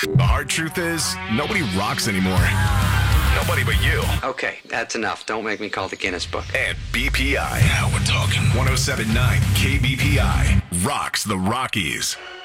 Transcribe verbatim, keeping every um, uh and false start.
The hard truth is, nobody rocks anymore. Nobody but you. Okay, that's enough. Don't make me call the Guinness Book. And B P I. Now we're talking. one oh seven point nine K B P I rocks the Rockies.